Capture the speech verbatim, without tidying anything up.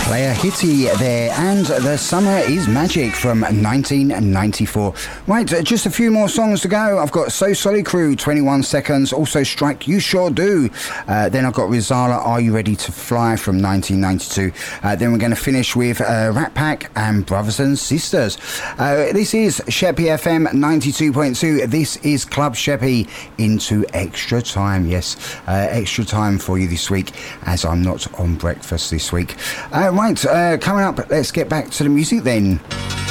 Player Hitty there, and The Summer is Magic from nineteen ninety-four. Right, just a few more songs to go. I've got So Solid Crew, twenty-one seconds. Also Strike, You Sure Do. Uh, then I've got Rizala, Are You Ready to Fly from nineteen ninety-two. Uh, then we're going to finish with uh, Rat Pack and Brothers and Sisters. Uh, this is Sheppy F M ninety-two point two. This is Club Sheppy into Extra Time. Yes, uh, extra time for you this week, as I'm not on breakfast this week. Uh, right, uh, coming up, let's get back to the music then.